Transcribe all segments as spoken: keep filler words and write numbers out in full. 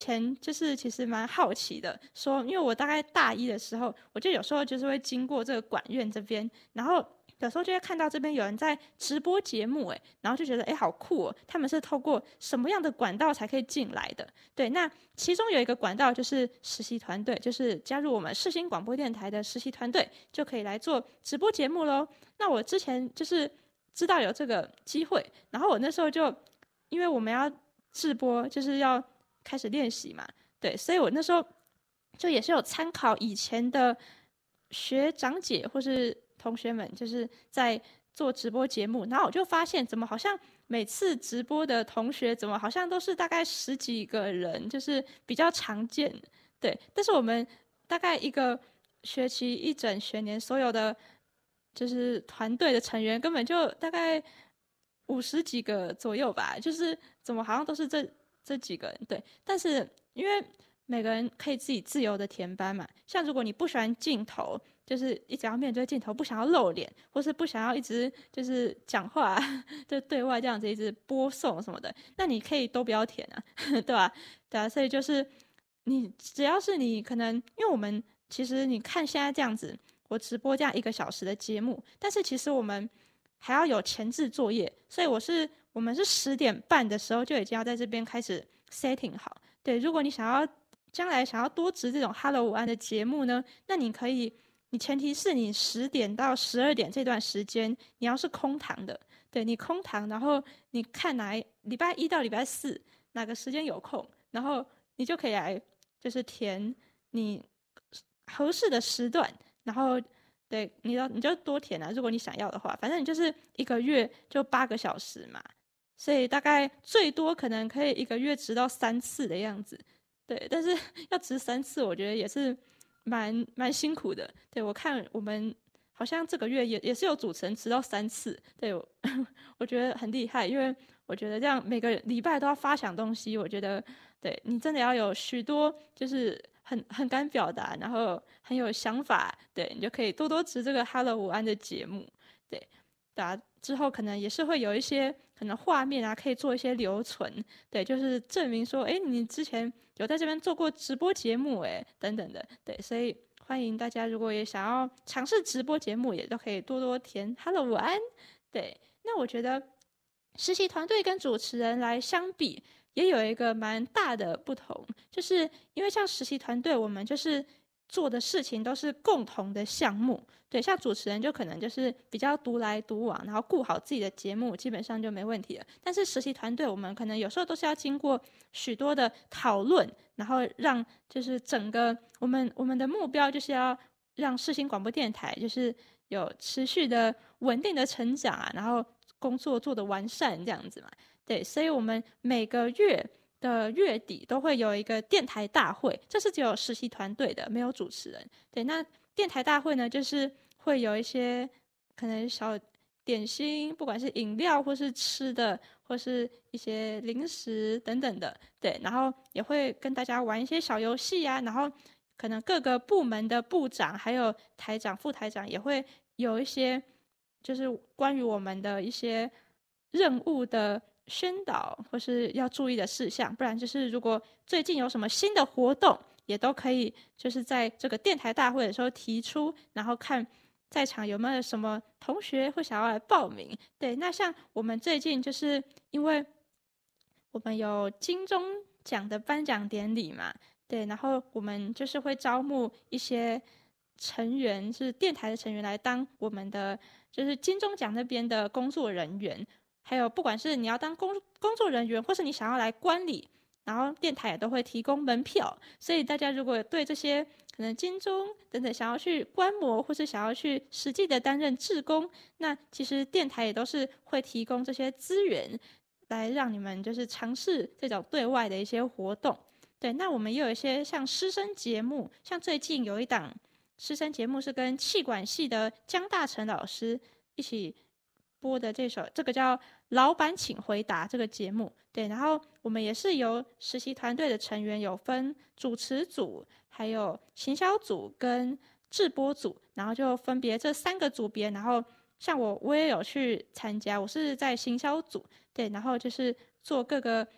前就是其实蛮好奇的，说因为我大概大一的时候，我就有时候就是会经过这个管院这边，然后有时候就会看到这边有人在直播节目，哎，然后就觉得哎好酷哦，他们是透过什么样的管道才可以进来的？对，那其中有一个管道就是实习团队，就是加入我们世新广播电台的实习团队，就可以来做直播节目喽。那我之前就是知道有这个机会，然后我那时候就因为我们要直播，就是要开始练习嘛，对，所以我那时候就也是有参考以前的学长姐或是同学们，就是在做直播节目，然后我就发现怎么好像每次直播的同学怎么好像都是大概十几个人，就是比较常见，对，但是我们大概一个学期一整学年所有的就是团队的成员根本就大概五十几个左右吧，就是怎么好像都是这这几个人，对，但是因为每个人可以自己自由的填班嘛，像如果你不喜欢镜头，就是一直要面对镜头，不想要露脸，或是不想要一直就是讲话，就对外这样子一直播送什么的，那你可以都不要填啊，对吧？对啊，所以就是你只要是你可能，因为我们其实你看现在这样子，我直播这样一个小时的节目，但是其实我们还要有前置作业，所以我是我们是十点半的时候就已经要在这边开始 setting 好。对，如果你想要将来想要多植这种 Hello 午安的节目呢，那你可以，你前提是你十点到十二点这段时间你要是空堂的，对你空堂，然后你看哪一礼拜一到礼拜四哪个时间有空，然后你就可以来就是填你合适的时段，然后对你要你就多填啊，如果你想要的话，反正你就是一个月就八个小时嘛，所以大概最多可能可以一个月值到三次的样子，对，但是要值三次，我觉得也是蛮蛮辛苦的。对，我看我们好像这个月也也是有主持人值到三次，对我我觉得很厉害，因为我觉得这样每个礼拜都要发想东西，我觉得对你真的要有许多就是很很敢表达，然后很有想法，对你就可以多多值这个 Hello 午安的节目，对，打之后可能也是会有一些可能画面啊，可以做一些留存，对，就是证明说，哎，你之前有在这边做过直播节目，哎，等等的，对，所以欢迎大家如果也想要尝试直播节目，也都可以多多填 Hello 午安，对，那我觉得实习团队跟主持人来相比，也有一个蛮大的不同，就是因为像实习团队，我们就是做的事情都是共同的项目，对，像主持人就可能就是比较独来独往，然后顾好自己的节目，基本上就没问题了。但是实习团队，我们可能有时候都是要经过许多的讨论，然后让就是整个我们我们的目标就是要让世新广播电台就是有持续的稳定的成长啊，然后工作做得完善这样子嘛。对，所以我们每个月的月底都会有一个电台大会，这是只有实习团队的，没有主持人。对，那电台大会呢，就是会有一些可能小点心，不管是饮料或是吃的，或是一些零食等等的，对，然后也会跟大家玩一些小游戏啊，然后可能各个部门的部长还有台长、副台长也会有一些就是关于我们的一些任务的宣导或是要注意的事项，不然就是如果最近有什么新的活动，也都可以就是在这个电台大会的时候提出，然后看在场有没有什么同学会想要来报名。对，那像我们最近就是因为我们有金钟奖的颁奖典礼嘛，对，然后我们就是会招募一些成员，是电台的成员来当我们的就是金钟奖那边的工作人员，还有不管是你要当工工作人员，或是你想要来观礼，然后电台也都会提供门票，所以大家如果对这些可能金钟等等想要去观摩，或是想要去实际的担任志工，那其实电台也都是会提供这些资源，来让你们就是尝试这种对外的一些活动。对，那我们也有一些像师生节目，像最近有一档师生节目是跟气管系的江大成老师一起播的这首，这个叫《老板请回答》这个节目。对，然后我们也是由实习团队的成员有分主持组、还有行销组跟制播组，然后就分别这三个组别，然后像我我也有去参加，我是在行销组，对，然后就是做各个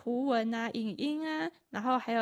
图文啊、影音啊，然后还有